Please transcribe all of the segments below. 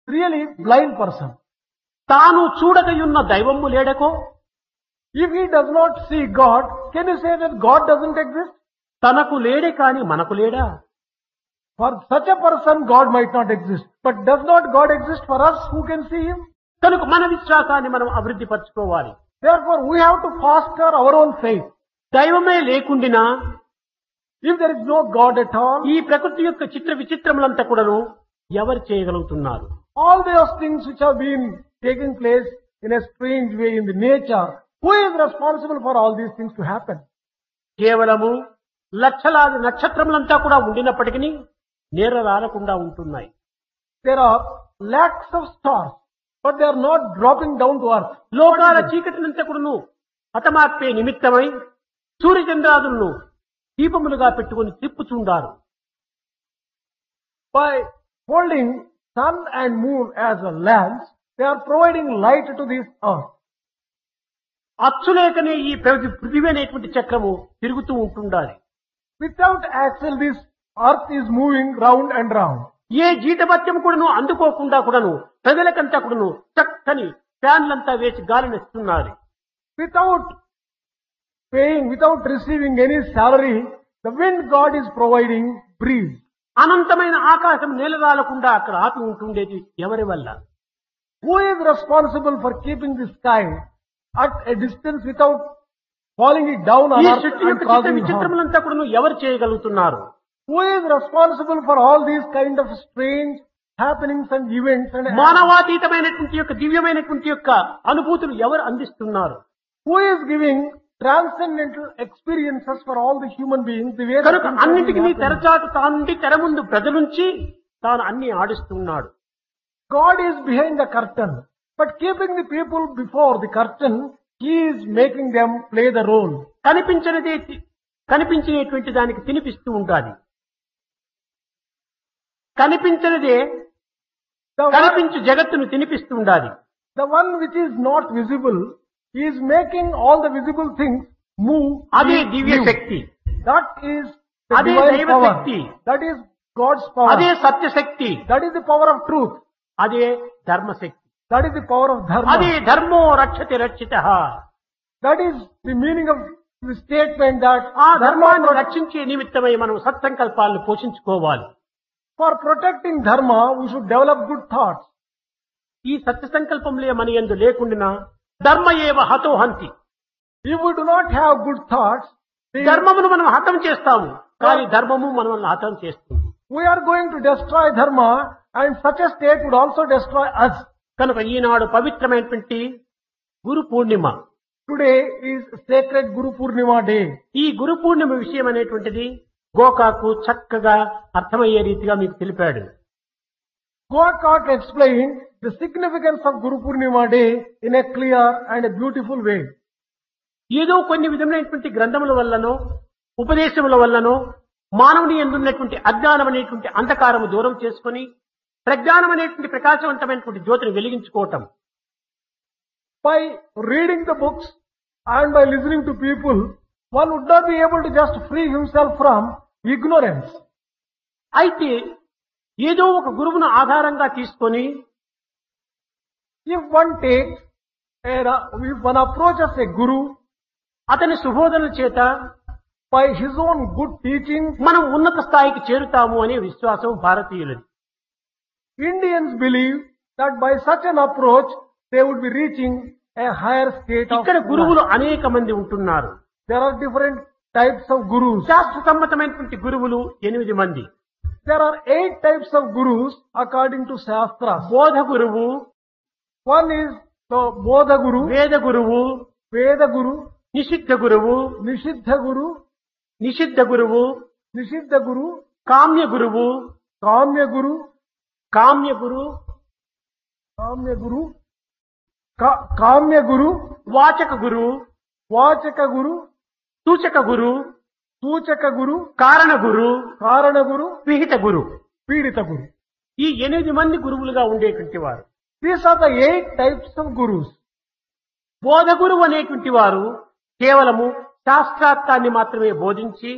really blind person. తాను చూడగయున్న దైవము లేడకో, If he does not see God, can you say that God doesn't exist? తనకు లేడే కాని మనకు లేడా? For such a person, God might not exist. But does not God exist for us who can see him? కనుక మన విశ్వాసాన్ని మనం అభివృద్ధి పరచుకోవాలి. Therefore, we have to foster our own faith. దైవమే లేకుండినా If there is no God at all, ఈ ప్రకృతి యొక్క చిత్ర విచిత్రములంతా కూడాను ఎవరు చేయగలుగుతున్నారు? all those things which have been taking place in a strange way in the nature, who is responsible for all these things to happen? కేవలము లక్షలాది నక్షత్రములంతా కూడా ఉండినప్పటికీ నేర రాలకుండా ఉంటున్నాయి. There are lakhs of stars, but they are not dropping down to earth. లోకాల చీకటినంతా కూడాను హతమార్పే నిమిత్తమై సూర్యచంద్రాదులను దీపములుగా పెట్టుకుని తిప్పుచుండారు. By holding sun and moon as a lamps, they are providing light to this earth. అచ్చులేకనే ఈ పృథివీ అనేటువంటి చక్రము తిరుగుతూ ఉంటుండాలి. Without axle, this earth is moving round and round. ఏ జీతభత్యం కూడాను అందుకోకుండా కూడాను ప్రజలకంతా కూడాను చక్కని ఫ్యాన్లంతా వేసి గాలినిస్తున్నారు. Without paying, without receiving any salary, the wind God is providing breeze. అనంతమైన ఆకాశం నేలరాలకుండా అక్కడ ఆపి ఉంటుండేది ఎవరి వల్ల? Who is responsible for keeping the sky at a distance without falling it down on ఈ earth సృష్టి and యొక్క చిత్ర causing harm? విచిత్రములంతా కూడాను ఎవరు చేయగలుగుతున్నారు? Who is responsible for all these kind of strange happenings and events and మానవాతీతమైనటువంటి యొక్క దివ్యమైనటువంటి యొక్క అనుభూతులు ఎవరు అందిస్తున్నారు? who is giving transcendental experiences for all the human beings? The way that కనుక things have అన్నిటికీ been happening. తెరచాటు తానుండి తెర ముందు ప్రజలుంచి తాను అన్ని ఆడిస్తున్నాడు. God is behind the curtain, but keeping the people before the curtain, He is making them play the role. కనిపించినటువంటి దానికి తినిపిస్తూ ఉండాలి. కనిపించనిదే The one, కనిపించు జగత్తును తినిపిస్తూ ఉండాలి. the one which is not visible, He is making all the visible things move. అదే live, Divya live. Shakti, That is the అదే divine దైవ power. Shakti. That is God's power. అదే సత్యశక్తి, That is the power of truth. అదే ధర్మశక్తి, That is the power of అదే dharma. ధర్మో రక్షతి రక్షితః. That is the meaning of the statement that ఆ dharma ధర్మాన్ని protects. రక్షించే నిమిత్తమై మనం సత్సంకల్పాలను పోషించుకోవాలి. For protecting dharma, we should develop good thoughts. ఈ సత్య సంకల్పంలే మన యందు లేకుండినా ధర్మ ఏవ హతో హంతి. If we do not have good thoughts, the ధర్మమును మనం హతం చేస్తాము, కానీ ధర్మము మనల్ని హతం చేస్తుంది. we are going to destroy dharma, and such a state would also destroy us. కనుక ఈనాడు పవిత్రమైనటువంటి Guru Purnima. Today is sacred Guru Purnima day. ఈ గురు పూర్ణిమ విషయం అనేటువంటిది గోకాకు చక్కగా అర్థమయ్యే రీతిగా మీకు తెలిపాడు. Gokak explained the significance of Guru Purnima day in a clear and a beautiful way. ఏదో కొన్ని విధమైనటువంటి గ్రంథముల వల్లనో ఉపదేశముల వల్లనో మానవుని ఎందున్నటువంటి అజ్ఞానం అనేటువంటి అంధకారము దూరం చేసుకుని ప్రజ్ఞానం అనేటువంటి ప్రకాశవంతమైనటువంటి జ్యోతిని వెలిగించుకోవటం, By reading the books and by listening to people, one would not be able to just free himself from ignorance. అయితే ఏదో ఒక గురువును ఆధారంగా తీసుకొని If one takes, if one approaches a guru అతని సుబోధనల చేత by his own good teaching, మనం ఉన్నత స్థాయికి చేరుతాము అనే విశ్వాసం భారతీయులది. Indians believe that by such an approach, they would be reaching a higher state of ఇక్కడ life. గురువులు అనేక మంది ఉంటున్నారు. There are different types of gurus. శాస్త్ర సమ్మతమైనటువంటి గురువులు 8 మంది. There are 8 types of gurus according to Shastras. బోధ గురువు, One is the Bodha Guru, వేద గురువు, Veda Guru, నిషిద్ధ గురువు, Nishiddha Guru, నిషిద్ధ గురువు, Nishiddha Guru, కామ్య గురువు, Kamya Guru, కామ్య గురు, Kamya Guru, Kamya Guru, వాచక గురు, Vachaka Guru, సూచక గురు, Suchaka Guru, కారణ గురు, Karana Guru, విహిత గురు. Pidita Guru. ఈ 8 మంది గురువులుగా ఉండేటువంటి వారు. These are the 8 types of gurus. బోధ గురువు అనేటువంటి వారు కేవలము శాస్త్రార్థాన్ని మాత్రమే బోధించి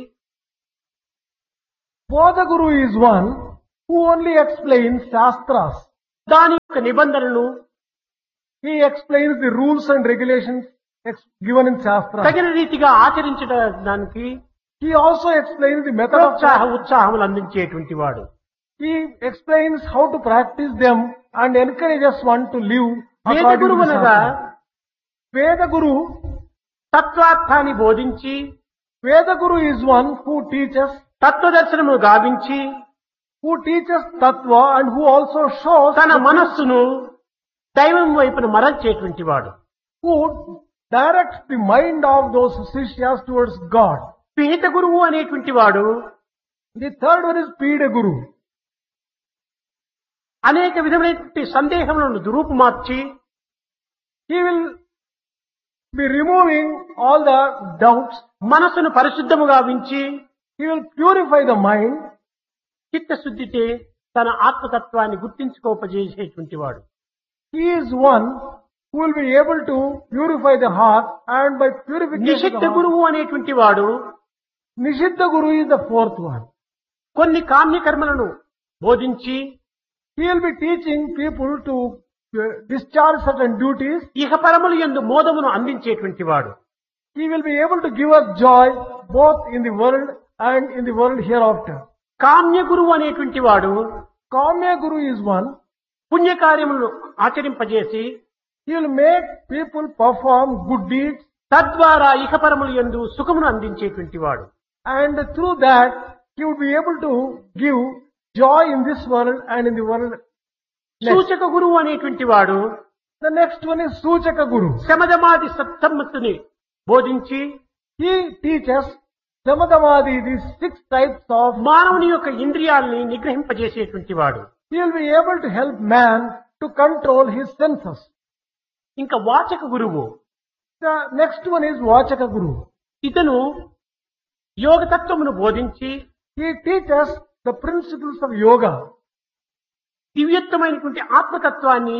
Bodha Guru is one who only explains Shastras. దాని యొక్క నిబంధనలను He explains the rules and regulations given in Shastra. తగిన రీతిగా ఆచరించడానికి He also explains the method of ఉత్సాహములు అందించేటువంటి వాడు. He explains how to practice them and encourages one to live వేద according to గురువు the అనగా Shastra. Veda Guru, తత్వార్థాన్ని బోధించి Veda Guru is one who teaches తత్వదర్శనము గావించి Tattva and who also shows తన మనస్సును దైవం వైపున మరల్చేటువంటి వాడు. who directs the mind of those Sishyas towards God. పీఠ గురువు అనేటువంటి వాడు The third one is Pida Guru. అనేక విధమైనటువంటి సందేహములను దురూపుమార్చి He will be removing all the doubts. మనస్సును పరిశుద్ధముగా వించి He will purify the mind. చిత్తశుద్ధితే తన ఆత్మతత్వాన్ని గుర్తించుకోపజేసేటువంటి వాడు. He is one who will be able to purify the heart, and by purification of నిషిద్ధ the heart, గురువు అనేటువంటి వాడు Nishiddha Guru is the fourth one. కొన్ని కామ్యకర్మలను బోధించి He will be teaching people to discharge certain duties. ఇహపరములు యందు మోదమును అందించేటువంటి వాడు. He will be able to give us joy both in the world and in the world hereafter. కామ్య గురువు అనేటువంటి వాడు Kamya Guru is one. పుణ్యకార్యములను ఆచరింపజేసి He will make people perform good deeds, తద్వారా ఇహపరములు యందు సుఖమును అందించేటువంటి వాడు. and through that he would be able to give joy in this world and in the world next. సూచక గురువు అనేటువంటి వాడు The next one is Suchaka Guru. శమదమాది సత్సమ్మతిని బోధించి He teaches Samadhamadi, these 6 types of. మానవుని యొక్క ఇంద్రియాలని నిగ్రహింపజేసేటువంటి వాడు. He will be able to help man to control his senses. ఇంకా వాచక గురువు The next one is Vachaka Guru. ఇతను యోగతత్వమును బోధించి He teaches the principles of yoga. దివ్యత్వమైనటువంటి ఆత్మతత్వాన్ని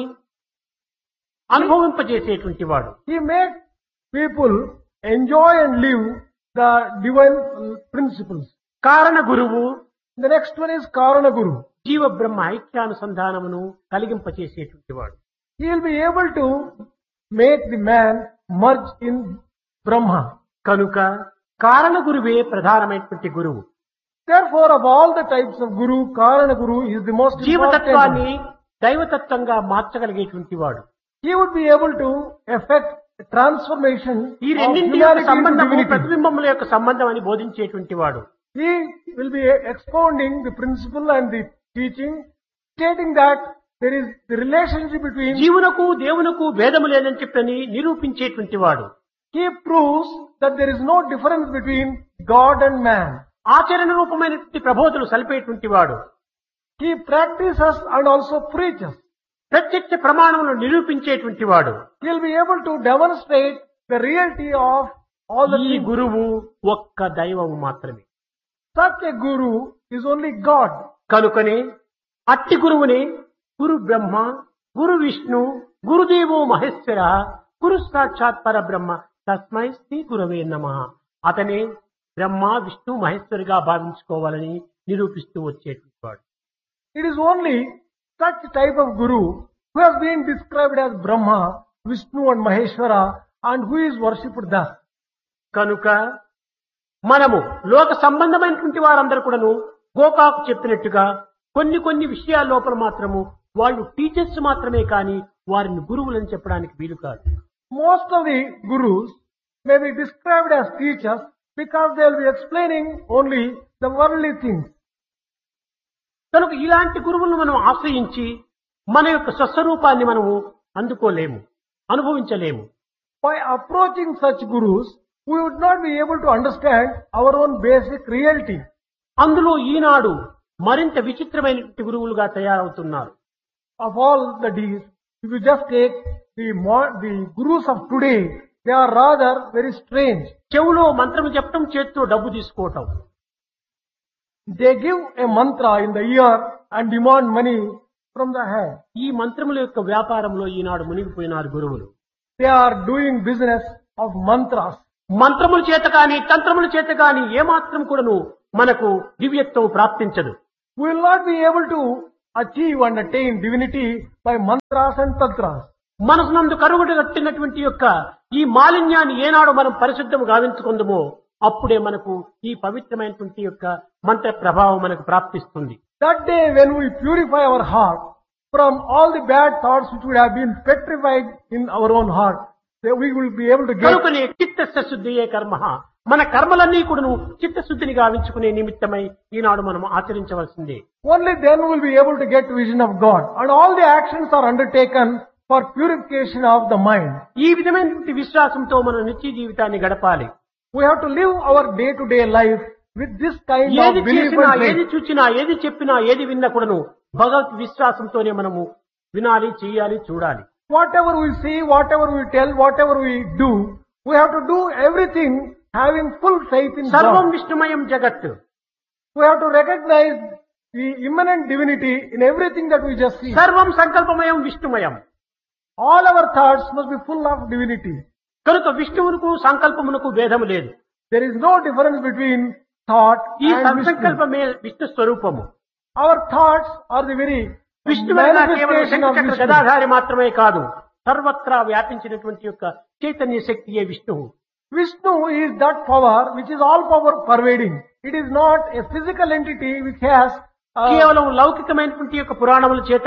అనుభవింపజేసేటువంటి వాడు. He makes people enjoy and live the divine principles. కారణ గురువు The next one is Karana Guru. జీవ బ్రహ్మ ఐక్యానుసంధానమును కలిగింపచేసేటువంటి వాడు. He will be able to make the man merge in Brahma. కనుక కారణ గురువే ప్రధానమైనటువంటి గురువు. Therefore, of all the types of Guru, Karana Guru is the most important జీవతత్వాన్ని one. దైవతత్వంగా మార్చగలిగేటువంటి వాడు. He would be able to effect a transformation ఈ of రెండింటి యొక్క humanity into సంబంధము divinity. ప్రతిబింబముల యొక్క సంబంధం అని బోధించేటువంటి వాడు. He will be expounding the principle and the teaching, stating that there is the relationship between. జీవునకు దేవునకు భేదము లేదని చెప్పని నిరూపించేటువంటి వాడు. He proves that there is no difference between God and man. ఆచరణ రూపమైనటువంటి ప్రబోధనలు సలిపేటువంటి వాడు. He practices and also preaches. ప్రత్యక్ష ప్రమాణములను నిరూపించేటువంటి వాడు. He will be able to demonstrate the reality of all the ఈ things. గురువు ఒక్క దైవము మాత్రమే. Such a Guru is only God. కనుకనే అట్టి గురువునే గురు బ్రహ్మ, గురు విష్ణు, గురుదేవో మహేశ్వర, గురు సాక్షాత్ పరబ్రహ్మ తస్మై శ్రీ గురవే నమః. అతనే బ్రహ్మ విష్ణు మహేశ్వరిగా భావించుకోవాలని నిరూపిస్తూ వచ్చేటువంటి వాడు. It is only such type of Guru who has been described as Brahma, Vishnu and Maheshwara, and who is worshipped thus. కనుక మనము లోక సంబంధమైనటువంటి వారందరూ కూడాను గోకాకు చెప్పినట్టుగా కొన్ని విషయాల లోపల మాత్రము వాళ్ళు టీచర్స్ మాత్రమే కానీ వారిని గురువులని చెప్పడానికి వీలు కాదు. Most of the Gurus may be described as teachers because they will be explaining only the worldly things. కనుక ఇలాంటి గురువులను మనం ఆశ్రయించి మన యొక్క స్వస్వరూపాన్ని మనము అందుకోలేము, అనుభవించలేము. By approaching such Gurus, we would not be able to understand our own basic reality. అందులో ఈనాడు మరింత విచిత్రమైనటువంటి గురువులుగా తయారవుతున్నారు. Of all the deeds, if you just take the Gurus of today, they are rather very strange. చెవులో మంత్రము చెప్పడం, చేత్తో డబ్బు తీసుకోవటం. They give a mantra in the ear and demand money from the hand. ఈ మంత్రముల యొక్క వ్యాపారంలో ఈనాడు మునిగిపోయినారు గురువులు. They are doing business of mantras. మంత్రముల చేత కానీ తంత్రముల చేత కానీ ఏమాత్రం కూడాను మనకు దివ్యత్వం ప్రాప్తించదు. We will not be able to achieve and attain divinity by mantras and tantras. మనసునందు కరుగుడు కట్టినటువంటి యొక్క ఈ మాలిన్యాన్ని ఏనాడు మనం పరిశుద్ధం గావించుకుందామో అప్పుడే మనకు ఈ పవిత్రమైనటువంటి యొక్క మంత్ర ప్రభావం మనకు ప్రాప్తిస్తుంది. That day when we purify our heart from all the bad thoughts which would have been petrified in our own heart, we will be able to get. కనుకనే చిత్తస్య శుద్ధియే కర్మః. మన కర్మలన్నీ కూడాను చిత్తశుద్ధిని గావించుకునే నిమిత్తమై ఈనాడు మనం ఆచరించవలసిందే. Only then we will be able to get vision of God, and all the actions are undertaken for purification of the mind. ఈ విధమైనటువంటి విశ్వాసంతో మన నిత్య జీవితాన్ని గడపాలి. We have to live our day-to-day life with this kind of ఏది belief చేసినా, and ఏది faith. చూచినా, ఏది చెప్పినా, ఏది విన్నా కూడాను భగవత్ విశ్వాసంతోనే మనము వినాలి, చేయాలి, చూడాలి. Whatever we see, whatever we tell, whatever we do, we have to do everything having full faith in సర్వం God. విష్ణుమయం జగత్. We have to recognize the immanent divinity in everything that we just see. సర్వం సంకల్పమయం విష్ణుమయం. All our thoughts must be full of divinity. కనుక విష్ణువునకు సంకల్పమునకు భేదము లేదు. There is no difference between thought ఈ and Vishnu. సంకల్పమే విష్ణు స్వరూపము. Our thoughts are the very విష్ణువైనా కేవలం manifestation of శంఖచక్ర Vishnu. గదాధారి మాత్రమే కాదు, సర్వత్రా వ్యాపించినటువంటి యొక్క చైతన్య శక్తియే విష్ణువు. Vishnu is that power which is all power pervading. It is not a physical entity which has కేవలం లౌకికమైనటువంటి యొక్క పురాణముల చేత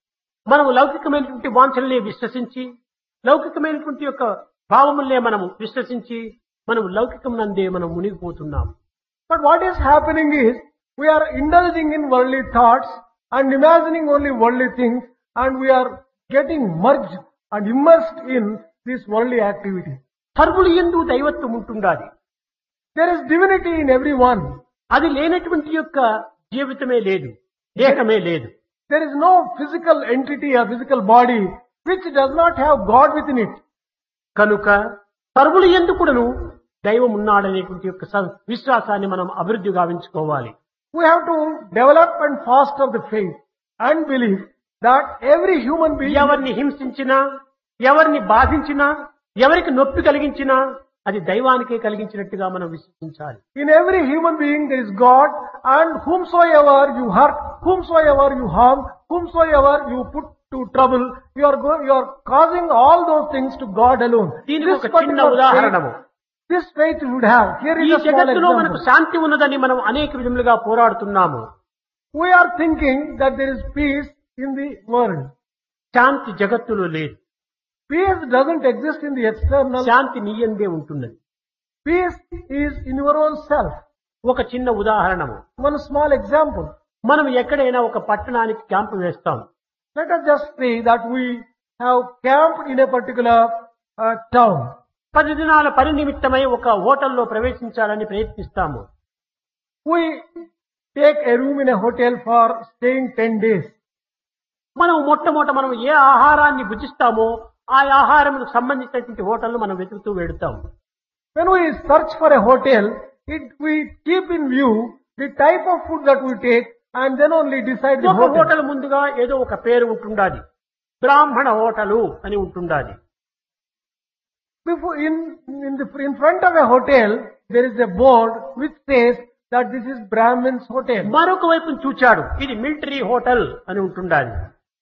మనము లౌకికమైనటువంటి వాంఛల్ని విశ్వసించి, లౌకికమైనటువంటి యొక్క భావములనే మనము విశ్వసించి, మనం లౌకికం నందే మనం మునిగిపోతున్నాం. But what is happening is we are indulging in worldly thoughts and imagining only worldly things, and we are getting merged and immersed in this worldly activity. సర్వులు యందు దైవత్వం ఉంటుండాలి. There is divinity in everyone. అది లేనటువంటి యొక్క జీవితమే లేదు, దేహమే లేదు. There is no physical entity or physical body which does not have God within it. కనుక సర్వులు యందు కూడాను దైవం ఉన్నాడనేటువంటి యొక్క విశ్వాసాన్ని మనం అభివృద్ధి గావించుకోవాలి. We have to develop and foster the faith and belief that every human being, ఎవరిని హింసించినా, ఎవరిని బాధించినా, ఎవరికి నొప్పి కలిగించినా అది దైవానికే కలిగించినట్టుగా మనం విశ్వసించాలి. in every human being there is God, and whomsoever you hurt, whomsoever you harm, whomsoever you put to trouble, you are causing all those things to God alone. దీనికి ఒక చిన్న particular ఉదాహరణము. this faith you would have. Here ఈ is a small జగత్తులో మనకు example. శాంతి ఉన్నదని మనం అనేక విధములుగా పోరాడుతున్నాము. We are thinking that there is peace in the world. శాంతి జగత్తులో లేదు. Peace doesn't exist in the external. శాంతి నీయందే ఉంటున్నది. Peace is in your own self. ఒక చిన్న ఉదాహరణము. One small example. మనం ఎక్కడైనా ఒక పట్టణానికి క్యాంపు వేస్తాం. Let us just say that we have camped in a particular town. 10 దినాల పని నిమిత్తమై ఒక హోటల్లో ప్రవేశించాలని ప్రయత్నిస్తాము. We take a room in a hotel for staying 10 days. మనం మొట్టమొదట మనం ఏ ఆహారాన్ని భుజిస్తామో ఆ ఆహారంకు సంబంధించినటువంటి హోటల్ను మనం వెతుకుతూ వెడుతాం. When we search for a hotel, we keep in view the type of food that we take and then only decide the ఒక hotel. Hotel ముందుగా ఏదో ఒక పేరు ఉంటుండాలి. బ్రాహ్మణ హోటలు అని ఉంటుండాలి. Before, in front of a hotel, there is a board which says that this is Brahmin's hotel. మరొక వైపు చూచాడు, ఇది మిలిటరీ హోటల్ అని ఉంటుండాలి.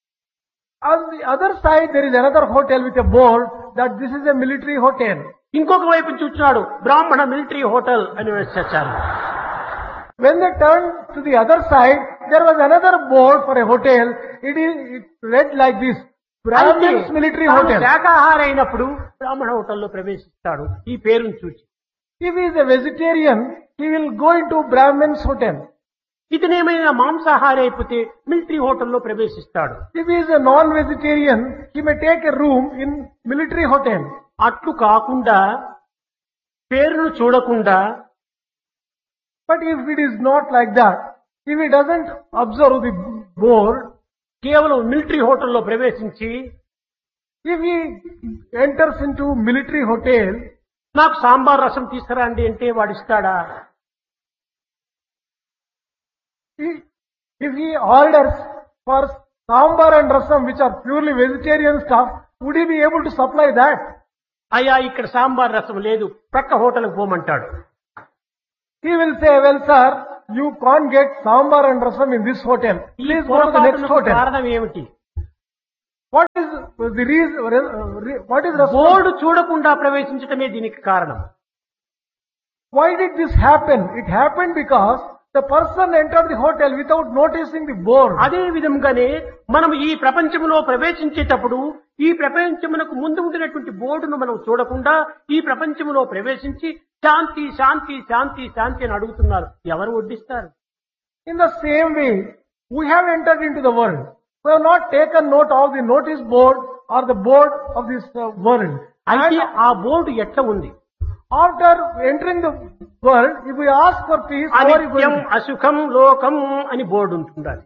On the other side, there is another hotel with a board that this is a military hotel. ఇంకొక వైపు చూచాడు, బ్రాహ్మణ మిలిటరీ హోటల్ అని వచ్చారు. When they turned to the other side, there was another board for a hotel. It read like this: Brahmin's military hotel. శాకాహార అయినప్పుడు బ్రాహ్మణ హోటల్లో ప్రవేశిస్తాడు ఈ పేరును చూచి. If he is a vegetarian, he will go into Brahmin's hotel. ఇతనేమైనా మాంసాహారి అయిపోతే military హోటల్లో ప్రవేశిస్తాడు. If he is a non-vegetarian, he may take a room in military hotel. అట్లు కాకుండా పేరును చూడకుండా, But if it is not like that, if he doesn't observe the board, కేవలం military హోటల్లో ప్రవేశించి if he enters into military hotel, నాకు సాంబార్ రసం తీసుకురండి అంటే వాడిస్తాడా? if he orders for sambar and rasam, which are purely vegetarian stuff, would he be able to supply that? అయ్యా ఇక్కడ సాంబార్ రసం లేదు, ప్రక్క హోటల్కి పోమంటాడు. He will say, well sir, you can't get sambar and rasam in this hotel. ఈ Please go to the next పొరపాటునకు hotel. కారణం ఏమిటి? What is the reason? What is the board చూడకుండా ప్రవేశించటమే దీనికి కారణం. Why did this happen? It happened because the person entered the hotel without noticing the board. అదే విధంగానే మనం ఈ ప్రపంచంలో ప్రవేశించేటప్పుడు ఈ ప్రపంచమునకు ముందు ఉండినటువంటి బోర్డును మనం చూడకుండా ఈ ప్రపంచంలో ప్రవేశించి శాంతి శాంతి శాంతి శాంతి అని అడుగుతున్నారు. ఎవరు వడ్డిస్తారు? In the same way, we have entered into the world. We have not taken note of the notice board or the board of this world. అయితే And ఆ బోర్డు ఎట్లా ఉంది? after entering the world, if we ask for peace, how are you అనిత్యం going to? అసుఖం లోకం అని board ఉంటుండాలి.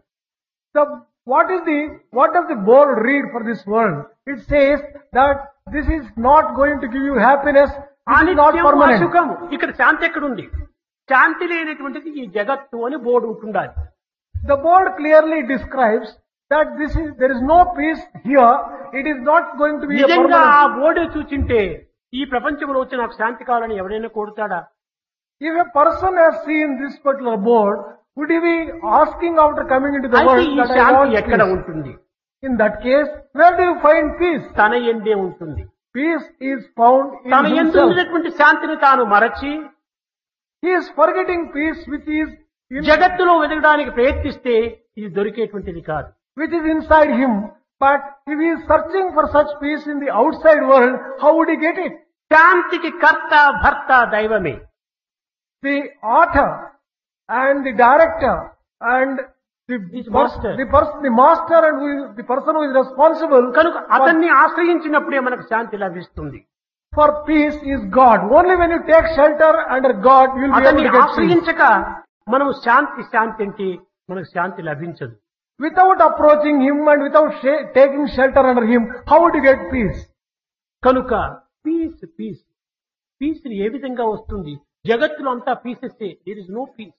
What does the board read for this world? It says that this is not going to give you happiness. This is not అనిత్యం permanent. అసుఖం. ఇక్కడ శాంతి ఎక్కడుంది? శాంతి లేనటువంటిది ఈ జగత్తు అని board ఉంటుండాలి. The board clearly describes that there is no peace here. It is not going to be a నిజంగా ఆ permanent. Board చూచింటే ఈ ప్రపంచంలో వచ్చి నాకు శాంతి కావాలని ఎవరైనా కోరుతాడా? If a person has seen this particular board, would he be asking after coming into the అయితే world ఈ that I శాంతి want ఎక్కడ peace? ఉంటుంది? In that case, where do you find peace? తన ఎందే ఉంటుంది. Peace is found తన in ఎందు himself. ఉన్నటువంటి శాంతిని తాను మరచి He is forgetting peace which is జగత్తులో వెతకడానికి ప్రయత్నిస్తే ఇది దొరికేటువంటిది కాదు. inside him. But if he is searching for such peace in the outside world, how would he get it? శాంతికి కర్త భర్త దైవమే. The author and the director and His master. the master and the person who is responsible కనుక అతన్ని ఆశ్రయించినప్పుడే మనకు శాంతి లభిస్తుంది. for peace is God. Only when you take shelter under God, you will be able అతన్ని to get peace. ఆశ్రయించక మనం శాంతి శాంతి అంటే మనకు శాంతి లభించదు. Without approaching him and without taking shelter under him, how would you get peace? కనుక piece piece piece ఏ విధంగా వస్తుంది? జగత్తులో అంతా pieces. There is no piece.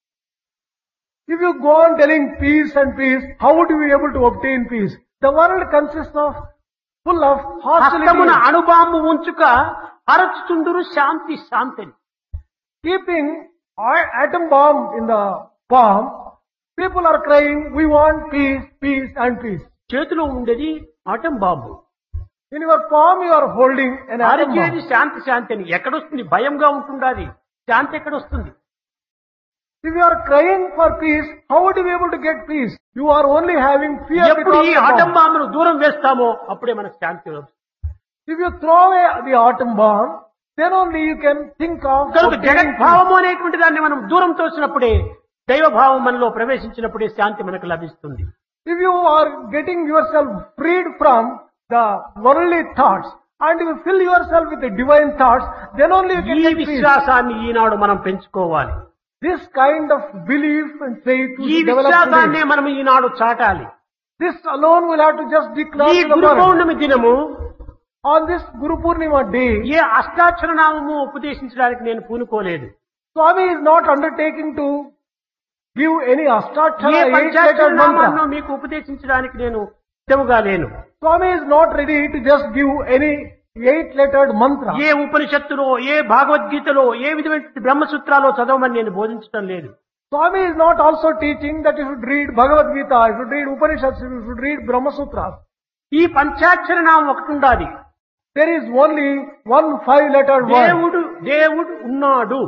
If you go on telling peace and peace, how would you be able to obtain peace? The world consists of full of హస్తమున hostility. అణుబాంబు ఉంచుక అరచుచుండురు శాంతి శాంతిని. Keeping atom bomb in the palm, people are crying, we want peace, peace and peace. చేతిలో ఉండేది atom bomb. In your palm you are holding an atom అరిచేది bomb. శాంతి శాంతి అని. ఎక్కడొస్తుంది? భయంగా ఉంటుండాలి. శాంతి ఎక్కడొస్తుంది? If you are crying for peace, how would you be able to get peace? You are only having fear ఎప్పుడు because ఈ of the atom bomb. బాంబును దూరం వేస్తామో అప్పుడే మనకు శాంతి వస్తుంది. If you throw away the atom bomb, then only you can think of కనుక obtaining peace. జగద్భావము అనేటువంటి దాన్ని మనం దూరం తోసినప్పుడే దైవభావం మనలో ప్రవేశించినప్పుడే శాంతి మనకు లభిస్తుంది. If you are getting yourself freed from the worldly thoughts and you fill yourself with the divine thoughts, then only you ఈ can get peace. విశ్వాసాన్ని ఈనాడు మనం పెంచుకోవాలి. This kind of belief and faith ఈ will develop విశ్వాసాన్నే today. మనం ఈనాడు చాటాలి. This alone will have to just declare ఈ to the Guru world. పౌర్ణమి దినము On this Guru Purnima day, ఏ అష్టాక్షర నామము ఉపదేశించడానికి నేను పూనుకోలేదు. Swami is not undertaking to give any A Ashtachara పంచాక్షర 8-letter నామాన్ని mantra. మీకు ఉపదేశించడానికి నేను సిద్ధముగా లేను. Swami is not ready to just give any 8-lettered mantra. ఏ ఉపనిషత్తులో ఏ భగవద్గీతలో ఏ విధమైన బ్రహ్మసూత్రాలో చదవమని నేను బోధించడం లేదు. Swami is not also teaching that you should read Bhagavad Gita, you should read Upanishads, you should read Brahma Sutras. ఈ పంచాక్షర నామం ఒకటి ఉండాలి. There is only one 5-lettered word. దేవుడు దేవుడు ఉన్నాడు.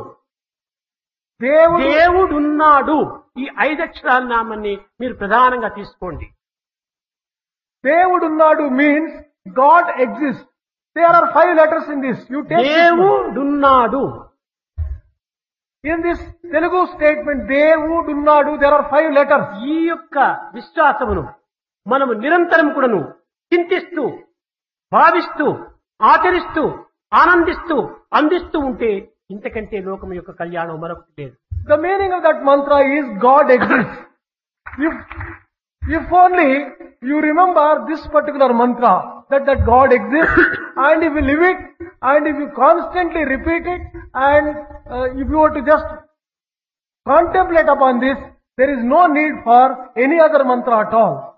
Devudu. దేవుడు ఉన్నాడు. ఈ 5 అక్షరాల నామాన్ని మీరు ప్రధానంగా తీసుకోండి. Devudunnadu means God exists. There are 5 letters in this. You take this one. దేవుడున్నాడు. In this Telugu statement, Devudunnadu, there are 5 letters. ఈ యొక్క విశ్వాసమును మనము నిరంతరం కూడాను చింతిస్తూ భావిస్తూ ఆచరిస్తూ ఆనందిస్తూ అందిస్తూ ఉంటే ఇంతకంటే లోకం యొక్క కళ్యాణం మరొకటి లేదు. The meaning of that mantra is God exists. If only you remember this particular mantra, that God exists, and if you live it, and if you constantly repeat it, and if you were to just contemplate upon this, there is no need for any other mantra at all.